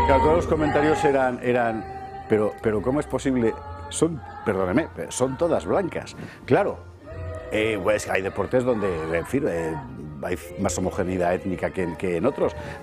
Claro, todos los comentarios eran pero ¿cómo es posible? Perdóneme, son todas blancas. Claro, pues hay deportes donde, en fin, hay más homogeneidad étnica que en otros.